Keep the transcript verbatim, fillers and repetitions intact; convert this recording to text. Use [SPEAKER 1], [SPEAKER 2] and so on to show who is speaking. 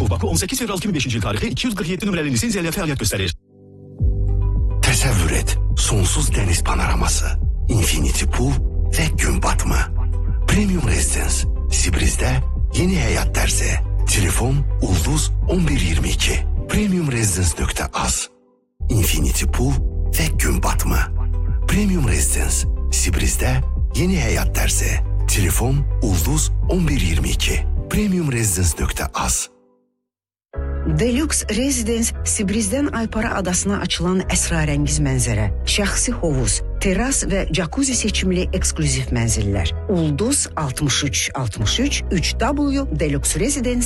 [SPEAKER 1] Baku on sekiz Fevral iki bin beşinci yıl tarihli iki yüz kırk yedi numaralı lisenziyle faaliyet gösterir.
[SPEAKER 2] Təsəvvür et, sonsuz deniz panoraması, Infinity Pool ve gün batımı. Premium Residence, Sibriz'de yeni hayat dersi. Telefon Ulduz on bir yirmi iki. premium residence nokta az. Infinity Pool ve gün batımı. Premium Residence, Sibriz'de yeni hayat dersi. Telefon Ulduz on bir yirmi iki. premium residence nokta az.
[SPEAKER 3] Deluxe Residence Sibriz'dən Aypara adasına açılan əsrarəngiz mənzərə, şəxsi hovuz, teras və jacuzzi seçimli eksklüziv mənzillər. Ulduz altmış üç altmış üç üç w deluxe residence